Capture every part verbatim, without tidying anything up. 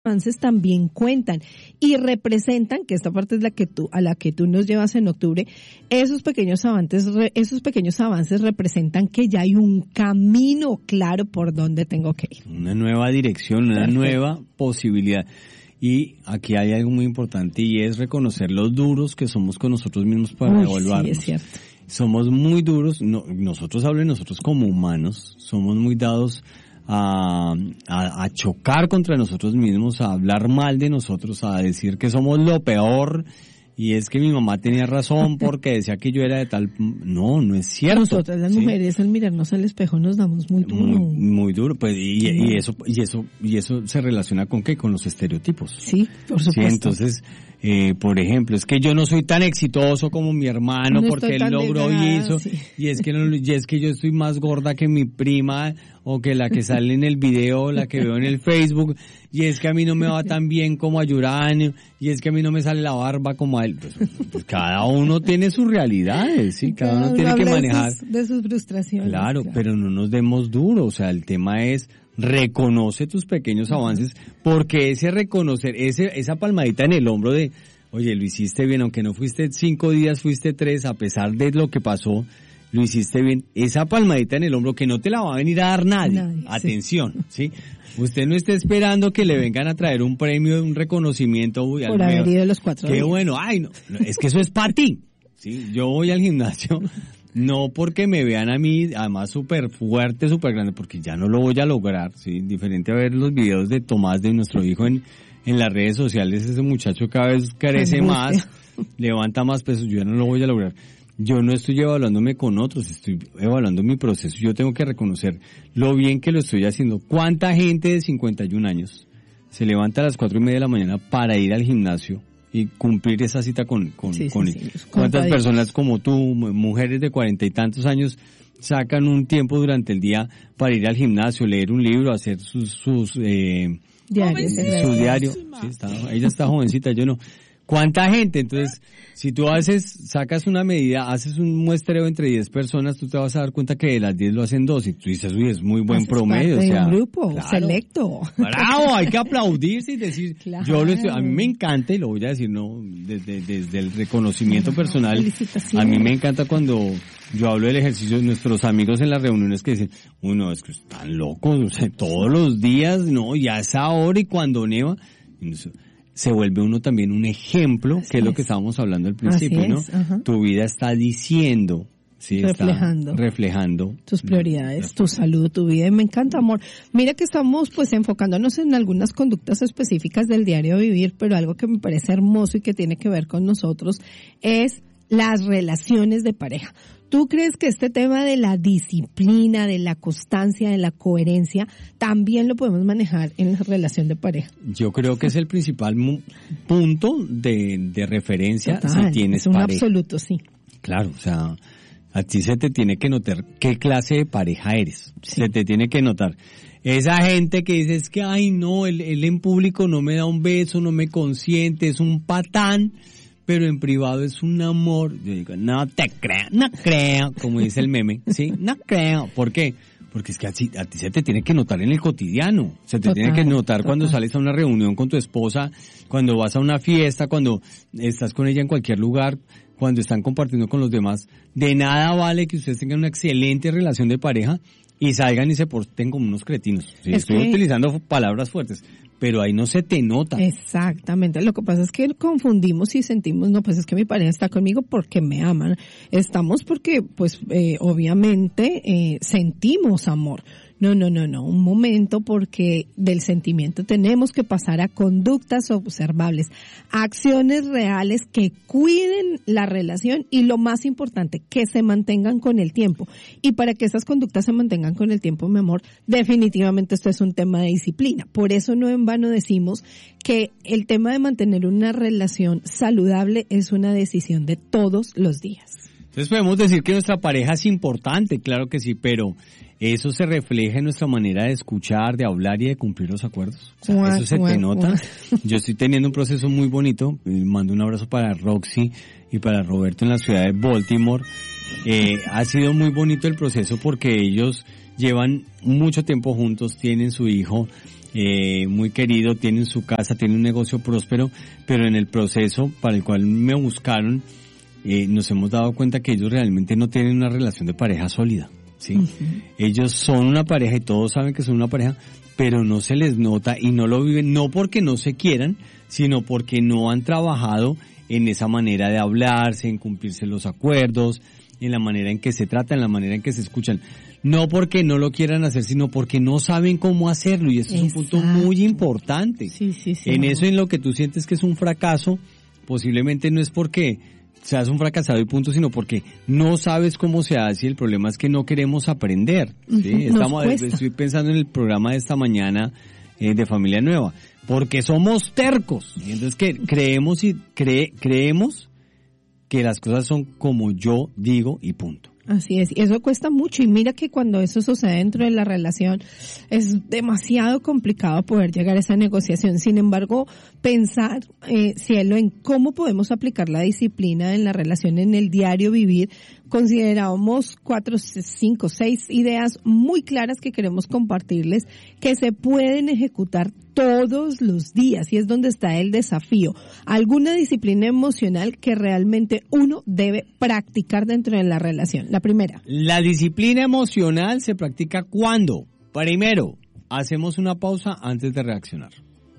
avances también cuentan y representan, que esta parte es la que tú, a la que tú nos llevas en octubre, esos pequeños avances, esos pequeños avances representan que ya hay un camino claro por donde tengo que ir. Una nueva dirección, una Perfecto. nueva posibilidad. Y aquí hay algo muy importante y es reconocer los duros que somos con nosotros mismos para evaluarnos. Sí, es cierto. Somos muy duros, no, nosotros hablo de nosotros como humanos, somos muy dados a, a, a chocar contra nosotros mismos, a hablar mal de nosotros, a decir que somos lo peor. Y es que mi mamá tenía razón porque decía que yo era de tal... No, no es cierto. Nosotras las ¿sí? mujeres al mirarnos al espejo nos damos muy duro. Muy, muy duro. Pues, y, y eso y eso y eso se relaciona con ¿qué? Con los estereotipos. Sí, por supuesto. Sí, entonces, eh, por ejemplo, es que yo no soy tan exitoso como mi hermano no porque él logró y hizo. Sí. Y es que no, y es que yo estoy más gorda que mi prima o que la que sale en el video, la que veo en el Facebook. Y es que a mí no me va tan bien como a Yurán, y es que a mí no me sale la barba como a él. Pues, pues cada uno tiene sus realidades, sí, cada, cada uno tiene que manejar. De sus, de sus frustraciones. Claro, claro, pero no nos demos duro, o sea, el tema es reconoce tus pequeños avances, porque ese reconocer, ese esa palmadita en el hombro de, oye, lo hiciste bien, aunque no fuiste cinco días, fuiste tres, a pesar de lo que pasó, lo hiciste bien, esa palmadita en el hombro que no te la va a venir a dar nadie, nadie atención, ¿sí? ¿sí? Usted no esté esperando que le vengan a traer un premio, un reconocimiento. Uy, por haber ido los cuatro Qué días. bueno, ay, no, no, es que eso es para ti, ¿sí? Yo voy al gimnasio, no porque me vean a mí, además súper fuerte, súper grande, porque ya no lo voy a lograr, ¿sí? Diferente a ver los videos de Tomás, de nuestro hijo en, en las redes sociales, ese muchacho cada vez crece más, levanta más peso, yo ya no lo voy a lograr. Yo no estoy evaluándome con otros, estoy evaluando mi proceso. Yo tengo que reconocer lo bien que lo estoy haciendo. ¿Cuánta gente de cincuenta y un años se levanta a las cuatro y media de la mañana para ir al gimnasio y cumplir esa cita con, con, sí, con sí, él? sí, ¿Cuántas personas como tú, mujeres de cuarenta y tantos años, sacan un tiempo durante el día para ir al gimnasio, leer un libro, hacer sus, sus, eh, diarios, su diario? Sí, está, ella está jovencita, yo no. ¿Cuánta gente? Entonces, si tú haces, sacas una medida, haces un muestreo entre diez personas, tú te vas a dar cuenta que de las diez lo hacen dos y tú dices, uy, es muy buen Haces promedio. Parte o sea, de un grupo claro, selecto. Bravo, hay que aplaudirse y decir, claro. yo lo estoy, a mí me encanta y lo voy a decir, no, desde, desde el reconocimiento personal, a mí me encanta cuando yo hablo del ejercicio, nuestros amigos en las reuniones que dicen, uy, no, es que están locos, o sea, todos los días, no, ya es ahora y cuando neva, y eso, se vuelve uno también un ejemplo, Así que es lo que estábamos hablando al principio, es, ¿no? Ajá. Tu vida está diciendo, sí, reflejando, está reflejando tus prioridades, tu salud, tu vida. Y me encanta, amor. Mira que estamos pues enfocándonos en algunas conductas específicas del diario vivir, pero algo que me parece hermoso y que tiene que ver con nosotros es las relaciones de pareja. ¿Tú crees que este tema de la disciplina, de la constancia, de la coherencia, también lo podemos manejar en la relación de pareja? Yo creo que es el principal mu- punto de, de referencia. Total, si tienes es un pareja. absoluto, sí. Claro, o sea, a ti se te tiene que notar qué clase de pareja eres. Sí. Se te tiene que notar. Esa gente que dice, es que, ay no, él, él en público no me da un beso, no me consiente, es un patán, pero en privado es un amor. Yo digo, no te creo, no creo, como dice el meme, ¿sí? No creo. ¿Por qué? Porque es que a ti, a ti se te tiene que notar en el cotidiano. Se te total, tiene que notar total. Cuando sales a una reunión con tu esposa, cuando vas a una fiesta, cuando estás con ella en cualquier lugar, cuando están compartiendo con los demás. De nada vale que ustedes tengan una excelente relación de pareja y salgan y se porten como unos cretinos. Sí, estoy que... utilizando palabras fuertes, pero ahí no se te nota. Exactamente. Lo que pasa es que confundimos y sentimos, no, pues es que mi pareja está conmigo porque me aman. Estamos porque, pues, eh, obviamente, eh, sentimos amor. No, no, no, no, un momento, porque del sentimiento tenemos que pasar a conductas observables, acciones reales que cuiden la relación y lo más importante, que se mantengan con el tiempo. Y para que esas conductas se mantengan con el tiempo, mi amor, definitivamente esto es un tema de disciplina. Por eso no en vano decimos que el tema de mantener una relación saludable es una decisión de todos los días. Entonces podemos decir que nuestra pareja es importante, claro que sí, pero eso se refleja en nuestra manera de escuchar, de hablar y de cumplir los acuerdos. O sea, Guau, eso se guau, te nota. guau. Yo estoy teniendo un proceso muy bonito. Mando un abrazo para Roxy y para Roberto en la ciudad de Baltimore. Eh, ha sido muy bonito el proceso porque ellos llevan mucho tiempo juntos, tienen su hijo eh, muy querido, tienen su casa, tienen un negocio próspero, pero en el proceso para el cual me buscaron, eh, nos hemos dado cuenta que ellos realmente no tienen una relación de pareja sólida, ¿sí? Uh-huh. Ellos son una pareja y todos saben que son una pareja, pero no se les nota y no lo viven, no porque no se quieran, sino porque no han trabajado en esa manera de hablarse, en cumplirse los acuerdos, en la manera en que se tratan, en la manera en que se escuchan. No porque no lo quieran hacer, sino porque no saben cómo hacerlo, y eso es un punto muy importante. Sí, sí, sí. En eso, en lo que tú sientes que es un fracaso, posiblemente no es porque seas un fracasado y punto, sino porque no sabes cómo se hace, y el problema es que no queremos aprender. ¿Sí? Nos Estamos, cuesta. Estoy pensando en el programa de esta mañana eh, de Familia Nueva, porque somos tercos, y entonces que creemos y cree, creemos que las cosas son como yo digo y punto. Así es, y eso cuesta mucho, y mira que cuando eso sucede dentro de la relación es demasiado complicado poder llegar a esa negociación. Sin embargo, pensar, eh, cielo, en cómo podemos aplicar la disciplina en la relación, en el diario vivir, consideramos cuatro, cinco, seis ideas muy claras que queremos compartirles, que se pueden ejecutar todos los días, y es donde está el desafío. Alguna disciplina emocional que realmente uno debe practicar dentro de la relación. La primera. La disciplina emocional se practica cuando, primero, hacemos una pausa antes de reaccionar.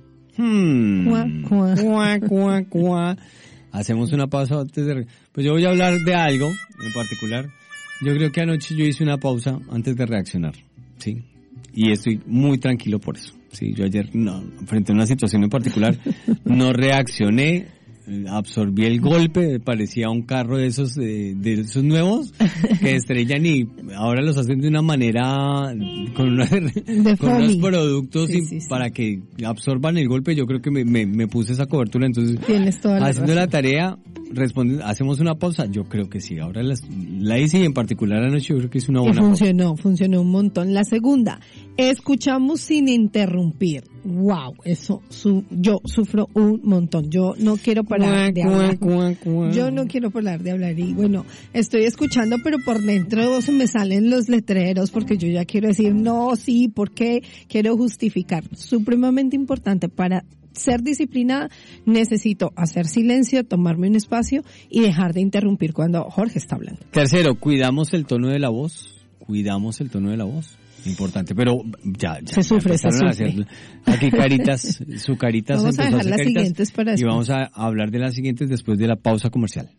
Hmm. Cuá, cuá. Cuá, cuá, cuá. Hacemos una pausa antes de reaccionar. Pues yo voy a hablar de algo en particular. Yo creo que anoche yo hice una pausa antes de reaccionar, ¿sí? Y estoy muy tranquilo por eso. Sí, yo ayer, no, frente a una situación en particular, no reaccioné, absorbí el golpe, parecía un carro de esos, de, de esos nuevos, que estrellan y ahora los hacen de una manera, con, una, con unos productos sí, y, sí, sí. para que absorban el golpe. Yo creo que me, me, me puse esa cobertura, entonces, tienes toda la haciendo razón. la tarea, responde, hacemos una pausa. Yo creo que sí, ahora las, la hice, y en particular anoche yo creo que hice una Y buena funcionó, pausa. funcionó un montón. La segunda, escuchamos sin interrumpir. Wow, eso su, yo sufro un montón. Yo no quiero parar de hablar. Yo no quiero parar de hablar y bueno, estoy escuchando, pero por dentro se me salen los letreros porque yo ya quiero decir no, sí, ¿por qué? Quiero justificar. Supremamente importante para ser disciplinada, necesito hacer silencio, tomarme un espacio y dejar de interrumpir cuando Jorge está hablando. Tercero, cuidamos el tono de la voz. Cuidamos el tono de la voz. Importante, pero ya, ya se sufre, se empezaron a sufre. hacer aquí caritas, su caritas vamos a empezó dejar hacer las caritas, siguientes para y después. vamos a hablar de las siguientes después de la pausa comercial.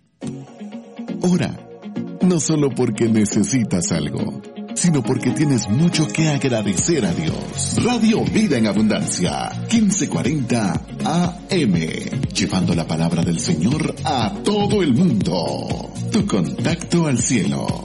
Ora, no solo porque necesitas algo, sino porque tienes mucho que agradecer a Dios. Radio Vida en Abundancia, quince cuarenta A M, llevando la palabra del Señor a todo el mundo. Tu contacto al cielo.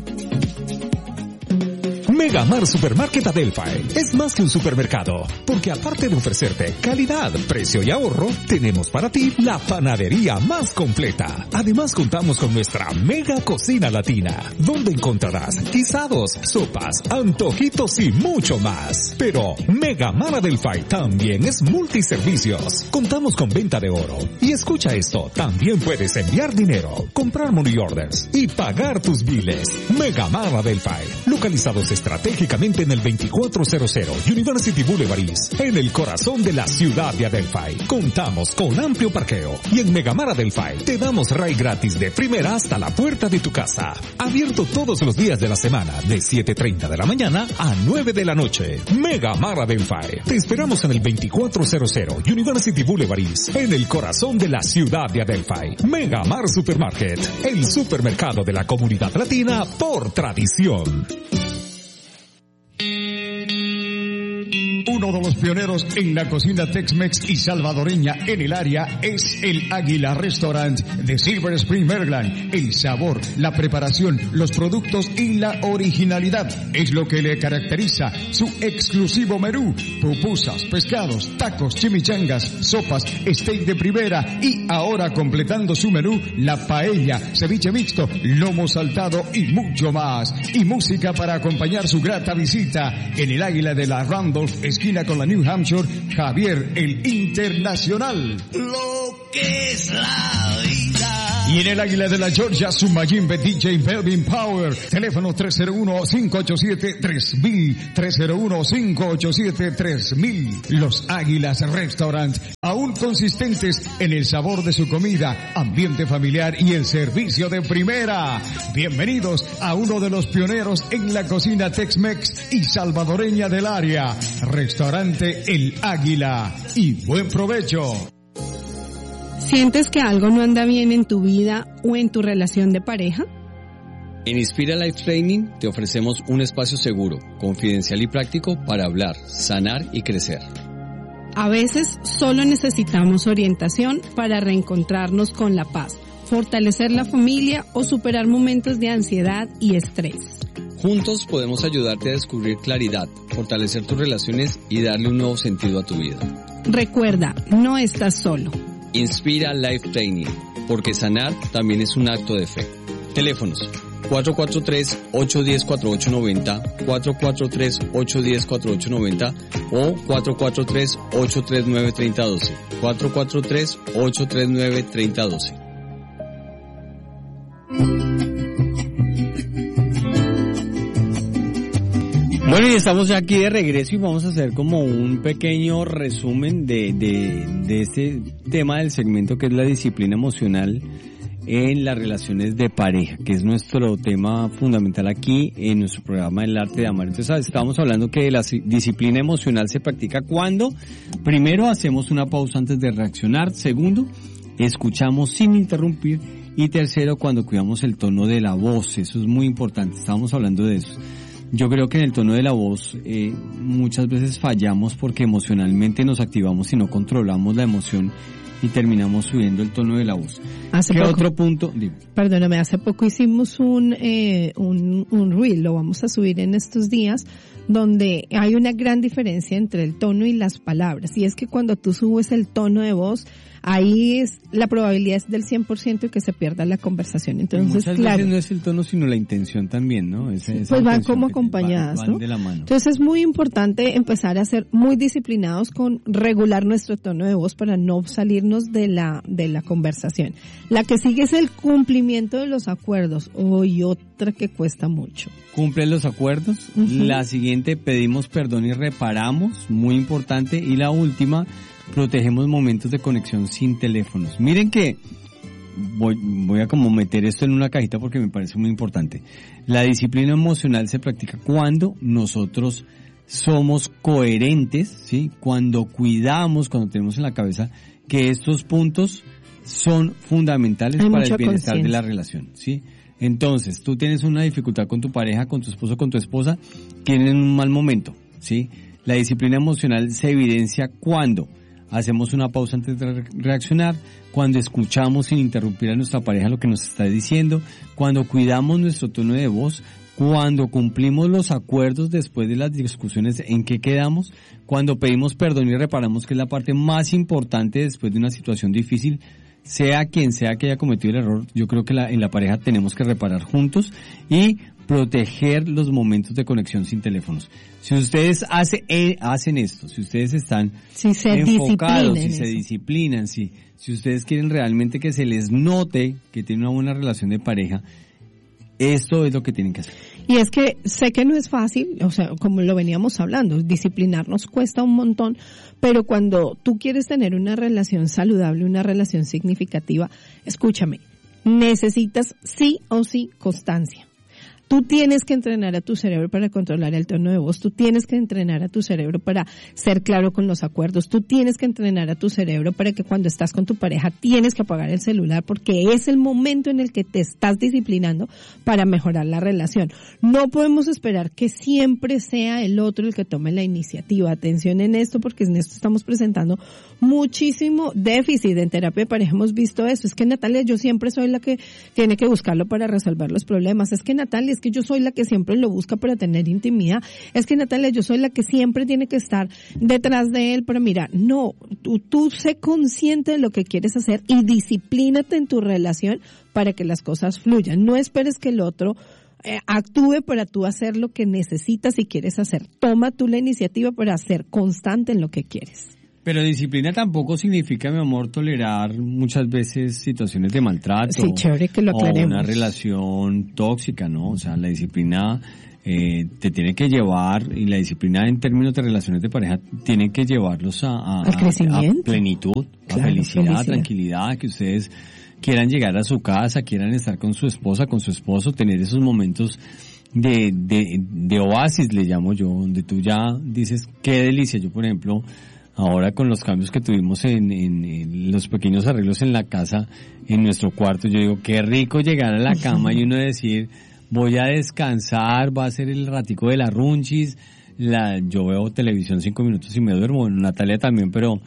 Megamar Supermarket Adelphi es más que un supermercado, porque aparte de ofrecerte calidad, precio y ahorro, tenemos para ti la panadería más completa. Además contamos con nuestra mega cocina latina, donde encontrarás guisados, sopas, antojitos y mucho más. Pero Megamar Adelphi también es multiservicios. Contamos con venta de oro. Y escucha esto, también puedes enviar dinero, comprar money orders y pagar tus biles. Megamar Adelphi, localizados estratégicamente en el veinticuatro cero cero University Boulevard East, en el corazón de la ciudad de Adelphi. Contamos con amplio parqueo y en Megamar Adelphi te damos ride gratis de primera hasta la puerta de tu casa. Abierto todos los días de la semana de siete treinta de la mañana a nueve de la noche. Megamar Adelphi. Te esperamos en el veinticuatro cero cero University Boulevard East, en el corazón de la ciudad de Adelphi. Megamar Supermarket, el supermercado de la comunidad latina por tradición. Uno de los pioneros en la cocina Tex-Mex y salvadoreña en el área es el Águila Restaurant de Silver Spring, Maryland. El sabor, la preparación, los productos y la originalidad es lo que le caracteriza su exclusivo menú. Pupusas, pescados, tacos, chimichangas, sopas, steak de primera y ahora completando su menú, la paella, ceviche mixto, lomo saltado y mucho más. Y música para acompañar su grata visita en el Águila de la Randolph, esquina con la New Hampshire, Javier el Internacional. Lo que es la vida. Y en el Águila de la Georgia, su Mayimbe D J Melvin Power. Teléfono tres cero uno, cinco ocho siete, tres mil, tres cero uno, cinco ocho siete, tres mil. Los Águilas Restaurant, aún consistentes en el sabor de su comida, ambiente familiar y el servicio de primera. Bienvenidos a uno de los pioneros en la cocina Tex-Mex y salvadoreña del área. Restaurante El Águila. Y buen provecho. ¿Sientes que algo no anda bien en tu vida o en tu relación de pareja? En Inspira Life Training te ofrecemos un espacio seguro, confidencial y práctico para hablar, sanar y crecer. A veces solo necesitamos orientación para reencontrarnos con la paz, fortalecer la familia o superar momentos de ansiedad y estrés. Juntos podemos ayudarte a descubrir claridad, fortalecer tus relaciones y darle un nuevo sentido a tu vida. Recuerda, no estás solo. Inspira Life Training, porque sanar también es un acto de fe. Teléfonos cuatro cuatro tres, ocho uno cero, cuatro ocho nueve cero, cuatro cuatro tres, ocho uno cero, cuatro ocho nueve cero o cuatro cuatro tres, ocho tres nueve, tres cero uno dos, cuatro cuatro tres, ocho tres nueve, tres cero uno dos. Bueno, y estamos ya aquí de regreso y vamos a hacer como un pequeño resumen de, de, de este tema del segmento que es la disciplina emocional en las relaciones de pareja, que es nuestro tema fundamental aquí en nuestro programa El Arte de Amar. Entonces, estábamos hablando que la disciplina emocional se practica cuando, primero, hacemos una pausa antes de reaccionar, segundo, escuchamos sin interrumpir y tercero, cuando cuidamos el tono de la voz. Eso es muy importante, estábamos hablando de eso. Yo creo que en el tono de la voz eh, muchas veces fallamos porque emocionalmente nos activamos y no controlamos la emoción y terminamos subiendo el tono de la voz. Hace ¿Qué poco, otro punto? Dime. Perdóname, hace poco hicimos un, eh, un, un reel, lo vamos a subir en estos días, donde hay una gran diferencia entre el tono y las palabras. Y es que cuando tú subes el tono de voz, ahí es la probabilidad es del cien por ciento de que se pierda la conversación. Entonces, muchas claro, veces no es el tono, sino la intención también, ¿no? Esa, esa pues van intención como que acompañadas, van, van ¿no? de la mano. Entonces es muy importante empezar a ser muy disciplinados con regular nuestro tono de voz para no salirnos de la de la conversación. La que sigue es el cumplimiento de los acuerdos. Hoy otra que cuesta mucho. Cumple los acuerdos. Uh-huh. La siguiente, pedimos perdón y reparamos, muy importante. Y la última, protegemos momentos de conexión sin teléfonos. Miren que voy, voy a como meter esto en una cajita porque me parece muy importante. La disciplina emocional se practica cuando nosotros somos coherentes, ¿sí? Cuando cuidamos, cuando tenemos en la cabeza que estos puntos son fundamentales Hay para el mucha bienestar de la conciencia. relación, ¿sí? Entonces, tú tienes una dificultad con tu pareja, con tu esposo, con tu esposa, tienen un mal momento, ¿sí? La disciplina emocional se evidencia cuando hacemos una pausa antes de reaccionar, cuando escuchamos sin interrumpir a nuestra pareja lo que nos está diciendo, cuando cuidamos nuestro tono de voz, cuando cumplimos los acuerdos después de las discusiones en que quedamos, cuando pedimos perdón y reparamos, que es la parte más importante después de una situación difícil, sea quien sea que haya cometido el error. Yo creo que la, en la pareja tenemos que reparar juntos y proteger los momentos de conexión sin teléfonos. Si ustedes hace, eh, hacen esto, si ustedes están Si se enfocados, si disciplinan se eso. disciplinan, si, si ustedes quieren realmente que se les note que tienen una buena relación de pareja, esto es lo que tienen que hacer. Y es que sé que no es fácil, o sea, como lo veníamos hablando, disciplinarnos cuesta un montón, pero cuando tú quieres tener una relación saludable, una relación significativa, escúchame, necesitas sí o sí constancia. Tú tienes que entrenar a tu cerebro para controlar el tono de voz, tú tienes que entrenar a tu cerebro para ser claro con los acuerdos, tú tienes que entrenar a tu cerebro para que cuando estás con tu pareja tienes que apagar el celular porque es el momento en el que te estás disciplinando para mejorar la relación. No podemos esperar que siempre sea el otro el que tome la iniciativa. Atención en esto porque en esto estamos presentando muchísimo déficit en terapia de pareja. Hemos visto eso. Es que Natalia, yo siempre soy la que tiene que buscarlo para resolver los problemas. Es que Natalia, es que yo soy la que siempre lo busca para tener intimidad. Es que Natalia, yo soy la que siempre tiene que estar detrás de él para mirar. No, tú, tú sé consciente de lo que quieres hacer y disciplínate en tu relación para que las cosas fluyan. No esperes que el otro eh, actúe para tú hacer lo que necesitas y quieres hacer. Toma tú la iniciativa para ser constante en lo que quieres. Pero disciplina tampoco significa, mi amor, tolerar muchas veces situaciones de maltrato. Sí, chévere que lo aclaremos. O una relación tóxica, ¿no? O sea, la disciplina eh, te tiene que llevar, y la disciplina en términos de relaciones de pareja tiene que llevarlos a, a, al crecimiento, a plenitud, claro, a felicidad, felicidad, tranquilidad, que ustedes quieran llegar a su casa, quieran estar con su esposa, con su esposo, tener esos momentos de, de, de oasis, le llamo yo, donde tú ya dices, qué delicia. Yo, por ejemplo, ahora con los cambios que tuvimos en, en, en los pequeños arreglos en la casa, en nuestro cuarto, yo digo, qué rico llegar a la cama y uno decir, voy a descansar, va a ser el ratico de la runchis, la, yo veo televisión cinco minutos y me duermo, bueno, Natalia también, pero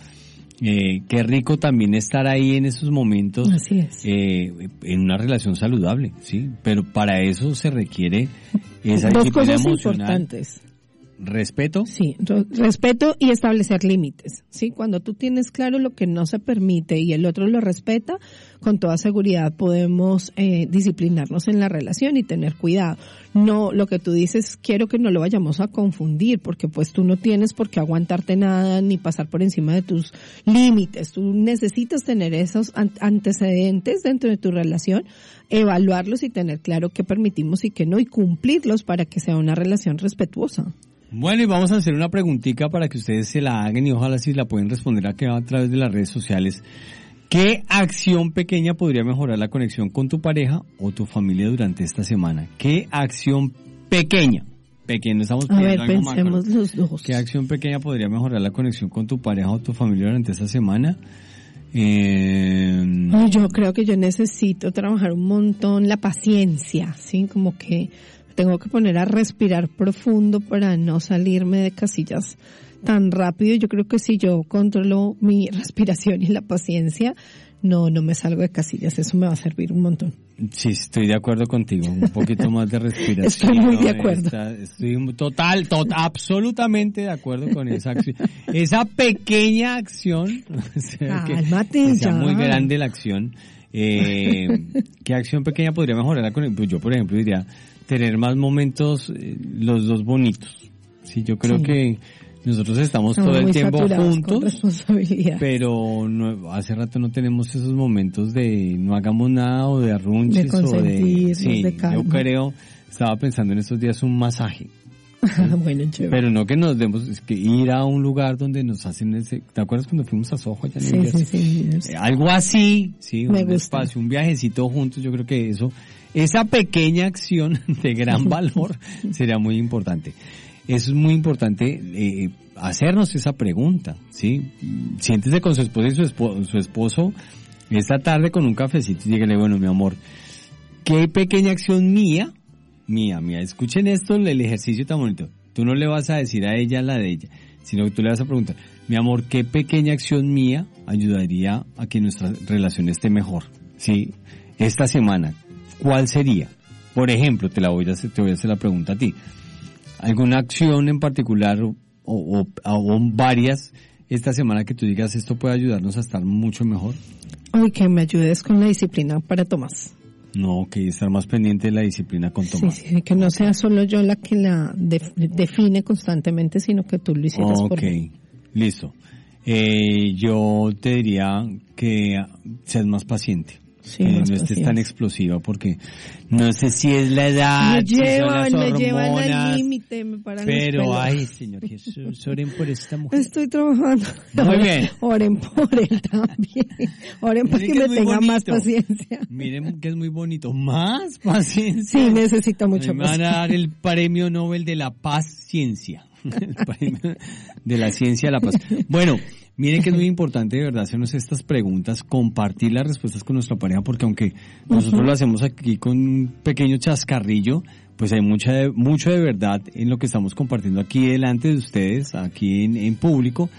eh, qué rico también estar ahí en esos momentos. Así es. Eh, en una relación saludable, sí, pero para eso se requiere esa Dos disciplina cosas emocional. importantes. Respeto. Sí, respeto y establecer límites, ¿sí? Cuando tú tienes claro lo que no se permite y el otro lo respeta, con toda seguridad podemos eh, disciplinarnos en la relación y tener cuidado. No, lo que tú dices, quiero que no lo vayamos a confundir, porque pues tú no tienes por qué aguantarte nada ni pasar por encima de tus límites. Tú necesitas tener esos antecedentes dentro de tu relación, evaluarlos y tener claro qué permitimos y qué no, y cumplirlos para que sea una relación respetuosa. Bueno, y vamos a hacer una preguntita para que ustedes se la hagan y ojalá si la pueden responder aquí a través de las redes sociales. ¿Qué acción pequeña podría mejorar la conexión con tu pareja o tu familia durante esta semana? ¿Qué acción pequeña? Pequeña, estamos pidiendo algo macro. A ver, pensemos los dos. ¿Qué acción pequeña podría mejorar la conexión con tu pareja o tu familia durante esta semana? Eh... Ay, yo creo que yo necesito trabajar un montón la paciencia, ¿sí? Como que tengo que poner a respirar profundo para no salirme de casillas tan rápido. Yo creo que si yo controlo mi respiración y la paciencia, no, no me salgo de casillas. Eso me va a servir un montón. Sí, estoy de acuerdo contigo. Un poquito más de respiración. Estoy muy de acuerdo. Está, estoy total, total, absolutamente de acuerdo con esa acción. Esa pequeña acción. Cálmate ya. Muy grande la acción. Eh, ¿Qué acción pequeña podría mejorar? Pues yo, por ejemplo, diría tener más momentos, eh, los dos bonitos. Sí, yo creo sí. que nosotros estamos, estamos todo el tiempo juntos, pero no, hace rato no tenemos esos momentos de no hagamos nada o de arrunches de o de, sí, de calma. Yo creo, estaba pensando en estos días un masaje. ¿Sí? Bueno, chévere. Pero no que nos demos, es que ir a un lugar donde nos hacen ese, ¿te acuerdas cuando fuimos a Soho allá en sí, el sí, sí, sí. Eh, algo así, sí, Me un gusta. espacio, un viajecito juntos, yo creo que eso, esa pequeña acción de gran valor sería muy importante. Eso es muy importante, eh, hacernos esa pregunta, ¿sí? Siéntese con su esposa y su esposo, su esposo esta tarde con un cafecito y dígale, bueno, mi amor, ¿qué pequeña acción mía? Mía, mía, escuchen esto, el ejercicio tan bonito. Tú no le vas a decir a ella la de ella, sino que tú le vas a preguntar, mi amor, ¿qué pequeña acción mía ayudaría a que nuestra relación esté mejor? ¿Sí? Esta semana, ¿cuál sería? Por ejemplo, te la voy a hacer, te voy a hacer la pregunta a ti. ¿Alguna acción en particular o, o, o varias esta semana que tú digas esto puede ayudarnos a estar mucho mejor? Uy, que me ayudes con la disciplina para Tomás. No, que estar más pendiente de la disciplina con Tomás. Sí, sí, que no sea solo yo la que la def- define constantemente, sino que tú lo hicieras okay, por mí. Ok, listo. Eh, yo te diría que seas más paciente. Sí, que no más estés paciencia. tan explosiva, porque no sé si es la edad, Me si son llevan, las me llevan al hormonas, límite, me paran los pero pelos. ay, Señor Jesús, oren por esta mujer. Estoy trabajando. Muy bien. Oren por él también. Oren para Miren que que es me muy tenga más bonito. paciencia. Miren que es muy bonito. Más paciencia. Sí, necesito mucho Me van a dar el premio Nobel de la Paciencia. El premio de la ciencia de la paz. Bueno, miren que es muy importante de verdad hacernos estas preguntas, compartir las respuestas con nuestra pareja, porque aunque nosotros lo hacemos aquí con un pequeño chascarrillo, pues hay mucha de, mucho de verdad en lo que estamos compartiendo aquí delante de ustedes, aquí en, en público,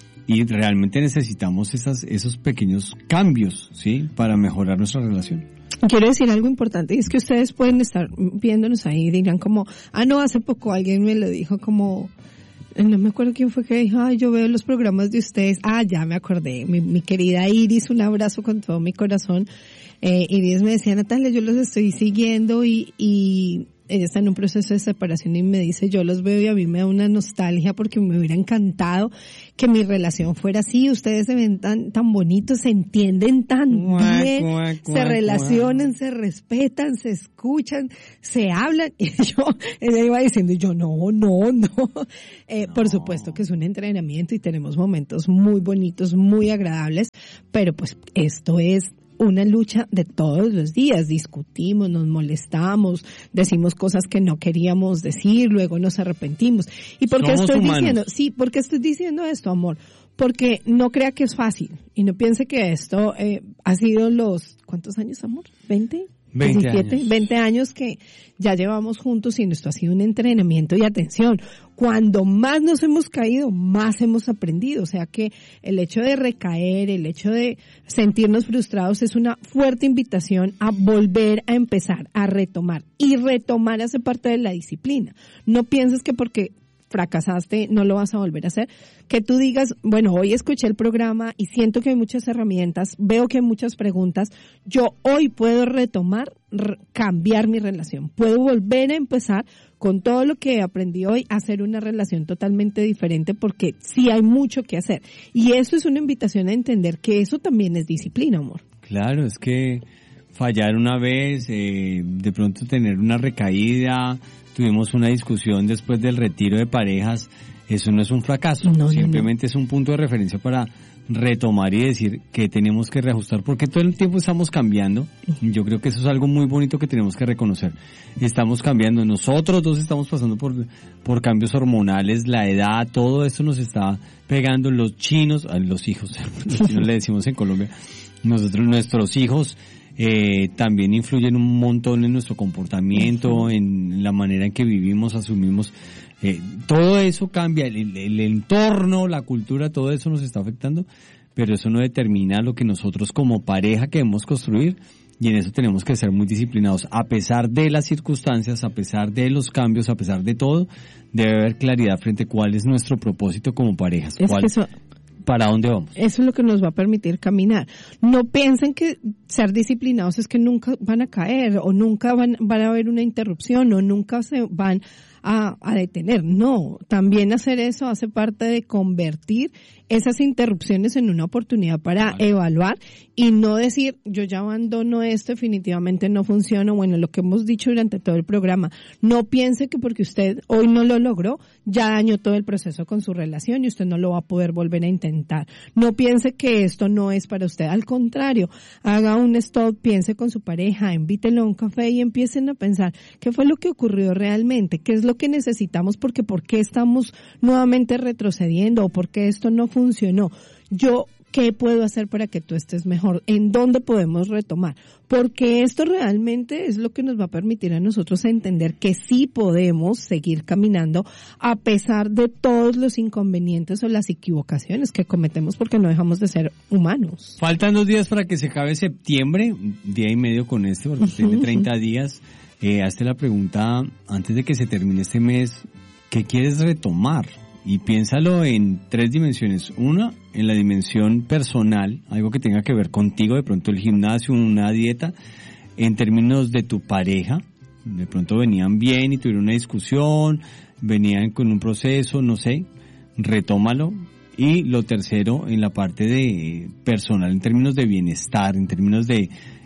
y realmente necesitamos esas, esos pequeños cambios, ¿sí? Para mejorar nuestra relación. Quiero decir algo importante, y es que ustedes pueden estar viéndonos ahí y dirán como, ah, no, hace poco alguien me lo dijo como, no me acuerdo quién fue que dijo, ay, yo veo los programas de ustedes. Ah, ya me acordé, mi, mi querida Iris, un abrazo con todo mi corazón. Eh, Iris me decía, Natalia, yo los estoy siguiendo y, y ella está en un proceso de separación y me dice, yo los veo y a mí me da una nostalgia porque me hubiera encantado que mi relación fuera así. Ustedes se ven tan, tan bonitos, se entienden tan Cuac, bien, cuac, se cuac, relacionan, se respetan, se escuchan, se hablan. Y yo, ella iba diciendo, y yo, no, no, no. Eh, No. Por supuesto que es un entrenamiento y tenemos momentos muy bonitos, muy agradables, pero pues esto es una lucha de todos los días. Discutimos, nos molestamos, decimos cosas que no queríamos decir, luego nos arrepentimos. ¿Y por qué Somos estoy humanos. diciendo? Sí, ¿por qué estoy diciendo esto, amor? Porque no crea que es fácil y no piense que esto eh, ha sido los, ¿cuántos años, amor? ¿veinte? veinte diecisiete, años. veinte años que ya llevamos juntos y esto ha sido un entrenamiento y atención. Cuando más nos hemos caído, más hemos aprendido. O sea que el hecho de recaer, el hecho de sentirnos frustrados es una fuerte invitación a volver a empezar, a retomar. Y retomar hace parte de la disciplina. No pienses que porque fracasaste, no lo vas a volver a hacer. Que tú digas, bueno, hoy escuché el programa y siento que hay muchas herramientas, veo que hay muchas preguntas, yo hoy puedo retomar, r- cambiar mi relación, puedo volver a empezar con todo lo que aprendí hoy a hacer una relación totalmente diferente porque sí hay mucho que hacer. Y eso es una invitación a entender que eso también es disciplina, amor. Claro, es que fallar una vez, eh, de pronto tener una recaída, tuvimos una discusión después del retiro de parejas, eso no es un fracaso, No, no, simplemente es un punto de referencia para retomar y decir que tenemos que reajustar, porque todo el tiempo estamos cambiando. Yo creo que eso es algo muy bonito que tenemos que reconocer. Estamos cambiando, nosotros dos estamos pasando por, por cambios hormonales, la edad, todo esto nos está pegando. Los chinos, a los hijos, los chinos le decimos en Colombia, nosotros, nuestros hijos, Eh, también influyen un montón en nuestro comportamiento, en la manera en que vivimos, asumimos, eh, todo eso cambia, el, el entorno, la cultura, todo eso nos está afectando, pero eso no determina lo que nosotros como pareja queremos construir, y en eso tenemos que ser muy disciplinados, a pesar de las circunstancias, a pesar de los cambios, a pesar de todo, debe haber claridad frente a cuál es nuestro propósito como parejas, Es cuál, que eso, para dónde vamos. Eso es lo que nos va a permitir caminar. No piensen que ser disciplinados es que nunca van a caer o nunca van, van a haber una interrupción o nunca se van a, a detener. No, también hacer eso hace parte de convertir esas interrupciones en una oportunidad para Vale. evaluar y no decir, yo ya abandono esto, definitivamente no funciona. Bueno, lo que hemos dicho durante todo el programa, no piense que porque usted hoy no lo logró, ya dañó todo el proceso con su relación y usted no lo va a poder volver a intentar. No piense que esto no es para usted, al contrario, haga un stop, piense con su pareja, invítelo a un café y empiecen a pensar qué fue lo que ocurrió realmente, qué es lo que necesitamos, porque por qué estamos nuevamente retrocediendo o por qué esto no funcionó. Yo, ¿qué puedo hacer para que tú estés mejor? ¿En dónde podemos retomar? Porque esto realmente es lo que nos va a permitir a nosotros entender que sí podemos seguir caminando a pesar de todos los inconvenientes o las equivocaciones que cometemos porque no dejamos de ser humanos. Faltan dos días para que se acabe septiembre, un día y medio con este, porque tiene treinta días. Eh, hazte la pregunta, antes de que se termine este mes, ¿qué quieres retomar? Y piénsalo en tres dimensiones. Una, en la dimensión personal, algo que tenga que ver contigo, de pronto el gimnasio, una dieta. En términos de tu pareja, de pronto venían bien y tuvieron una discusión, venían con un proceso, no sé, retómalo. Y lo tercero, en la parte de personal, en términos de bienestar, en términos de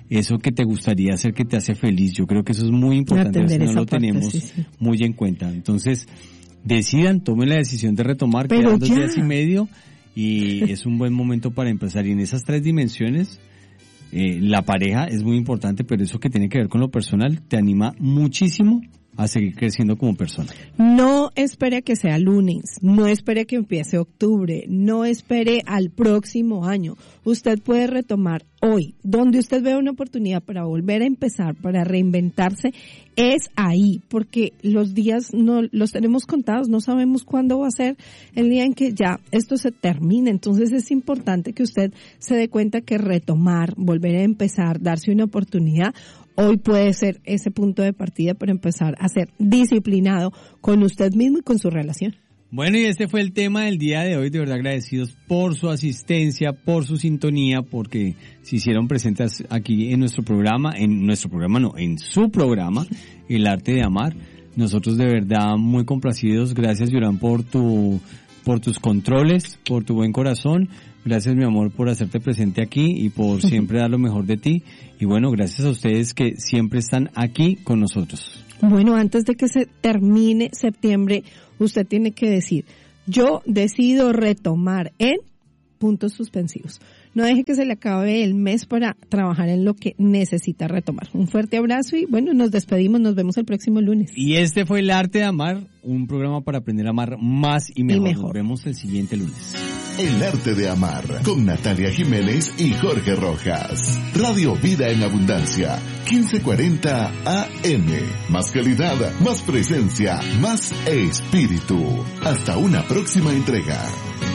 eso que te gustaría hacer que te hace feliz. Yo creo que eso es muy importante, Atender no esa lo parte, tenemos sí, sí. muy en cuenta. Entonces, decidan, tomen la decisión de retomar, Pero quedan dos ya. días y medio y es un buen momento para empezar. Y en esas tres dimensiones, eh, la pareja es muy importante, pero eso que tiene que ver con lo personal te anima muchísimo a seguir creciendo como persona. No espere a que sea lunes, no espere a que empiece octubre, no espere al próximo año. Usted puede retomar hoy, donde usted vea una oportunidad para volver a empezar, para reinventarse, es ahí, porque los días no los tenemos contados, no sabemos cuándo va a ser el día en que ya esto se termine. Entonces es importante que usted se dé cuenta que retomar, volver a empezar, darse una oportunidad, hoy puede ser ese punto de partida para empezar a ser disciplinado con usted mismo y con su relación. Bueno, y este fue el tema del día de hoy. De verdad agradecidos por su asistencia, por su sintonía, porque se hicieron presentes aquí en nuestro programa, en nuestro programa no, en su programa, El Arte de Amar. Nosotros de verdad muy complacidos. Gracias, Yoram, por tu, por tus controles, por tu buen corazón. Gracias, mi amor, por hacerte presente aquí y por siempre dar lo mejor de ti. Y bueno, gracias a ustedes que siempre están aquí con nosotros. Bueno, antes de que se termine septiembre, usted tiene que decir, yo decido retomar en puntos suspensivos. No deje que se le acabe el mes para trabajar en lo que necesita retomar. Un fuerte abrazo y bueno, nos despedimos, nos vemos el próximo lunes. Y este fue El Arte de Amar, un programa para aprender a amar más y mejor. Y mejor. Nos vemos el siguiente lunes. El Arte de Amar, con Natalia Jiménez y Jorge Rojas. Radio Vida en Abundancia, quince cuarenta A M. Más calidad, más presencia, más espíritu. Hasta una próxima entrega.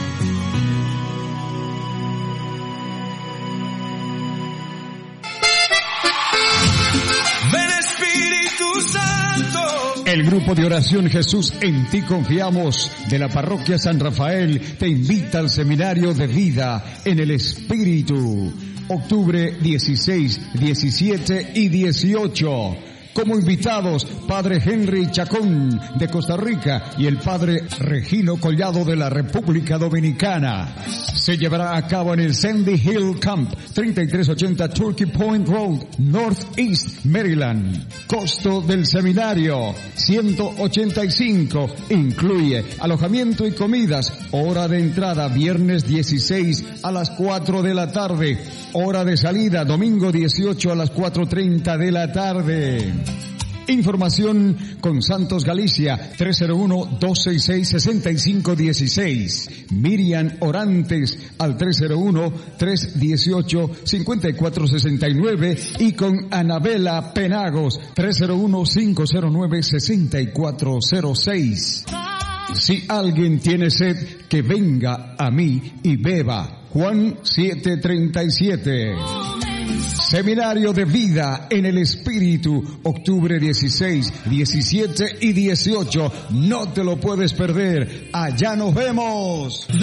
Ven Espíritu Santo. El grupo de oración Jesús en ti confiamos de la parroquia San Rafael te invita al seminario de vida en el Espíritu. Octubre dieciséis, diecisiete y dieciocho. Como invitados, Padre Henry Chacón de Costa Rica y el Padre Regino Collado de la República Dominicana. Se llevará a cabo en el Sandy Hill Camp, treinta y tres ochenta Turkey Point Road, Northeast, Maryland. Costo del seminario, ciento ochenta y cinco. Incluye alojamiento y comidas. Hora de entrada, viernes dieciséis a las cuatro de la tarde. Hora de salida, domingo dieciocho a las cuatro treinta de la tarde. Información con Santos Galicia, tres cero uno, dos seis seis, seis cinco uno seis. Miriam Orantes al tres cero uno, tres uno ocho, cinco cuatro seis nueve y con Anabela Penagos, tres cero uno, cinco cero nueve, seis cuatro cero seis. Si alguien tiene sed, que venga a mí y beba. Juan siete treinta y siete. Seminario de Vida en el Espíritu, octubre dieciséis, diecisiete y dieciocho. No te lo puedes perder. Allá nos vemos. Ven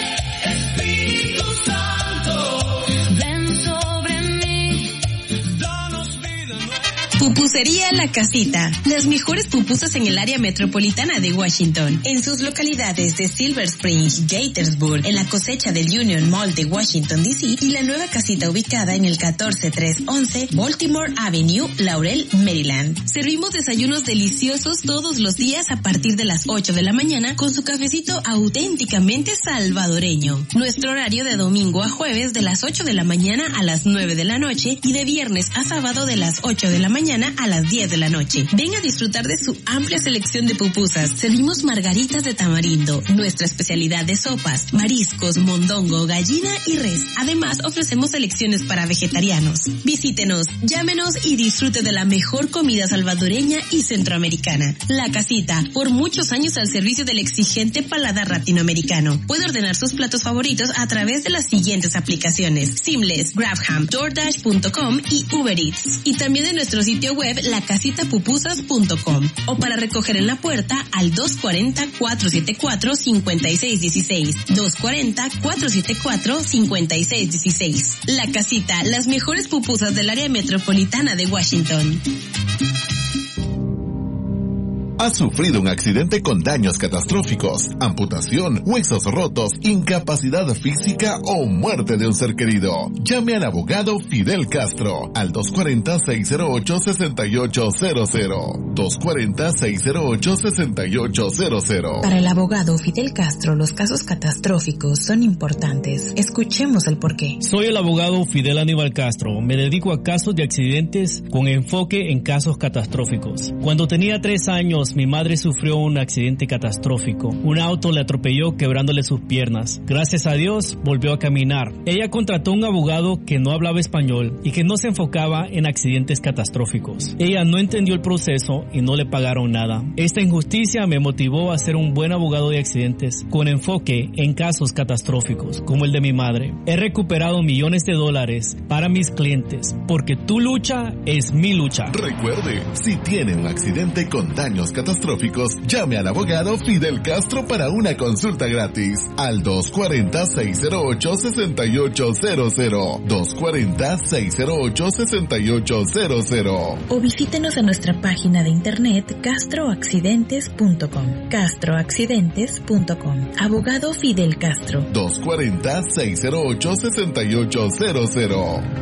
Espíritu Santo. Ven sobre mí. Danos vida nueva. Pupusería La Casita. Las mejores pupusas en el área metropolitana de Washington. En sus localidades de Silver Spring, Gaithersburg, en la cosecha del Union Mall de Washington, D C y la nueva casita ubicada en el catorce trescientos once Baltimore Avenue, Laurel, Maryland. Servimos desayunos deliciosos todos los días a partir de las ocho de la mañana con su cafecito auténticamente salvadoreño. Nuestro horario de domingo a jueves de las ocho de la mañana a las nueve de la noche y de viernes a sábado de las ocho de la mañana a las diez de la noche. Ven a disfrutar de su amplia selección de pupusas. Servimos margaritas de tamarindo, nuestra especialidad de sopas, mariscos, mondongo, gallina y res. Además, ofrecemos selecciones para vegetarianos. Visítenos, llámenos y disfrute de la mejor comida salvadoreña y centroamericana. La Casita, por muchos años al servicio del exigente paladar latinoamericano. Puede ordenar sus platos favoritos a través de las siguientes aplicaciones: Seamless, Grabham, DoorDash punto com y Uber Eats. Y también en nuestro sitio web la casita pupusas punto com o para recoger en la puerta al dos cuatro cero, cuatro siete cuatro, cinco seis uno seis, dos cuatro cero, cuatro siete cuatro, cinco seis uno seis. La Casita, las mejores pupusas del área metropolitana de Washington. ¿Has sufrido un accidente con daños catastróficos, amputación, huesos rotos, incapacidad física o muerte de un ser querido? Llame al abogado Fidel Castro al dos cuatro cero, seis cero ocho, seis ocho cero cero. dos cuatro cero, seis cero ocho, seis ocho cero cero. Para el abogado Fidel Castro, los casos catastróficos son importantes. Escuchemos el porqué. Soy el abogado Fidel Aníbal Castro. Me dedico a casos de accidentes con enfoque en casos catastróficos. Cuando tenía tres años, mi madre sufrió un accidente catastrófico. Un auto le atropelló quebrándole sus piernas. Gracias a Dios, volvió a caminar. Ella contrató un abogado que no hablaba español y que no se enfocaba en accidentes catastróficos. Ella no entendió el proceso y no le pagaron nada. Esta injusticia me motivó a ser un buen abogado de accidentes con enfoque en casos catastróficos, como el de mi madre. He recuperado millones de dólares para mis clientes, porque tu lucha es mi lucha. Recuerde, si tiene un accidente con daños catastróficos, llame al abogado Fidel Castro para una consulta gratis al dos cuatro cero, seis cero ocho, seis ocho cero cero. dos cuatro cero, seis cero ocho, seis ocho cero cero. O visítenos en nuestra página de internet castro accidentes punto com. castro accidentes punto com. Abogado Fidel Castro. dos cuatro cero, seis cero ocho, seis ocho cero cero.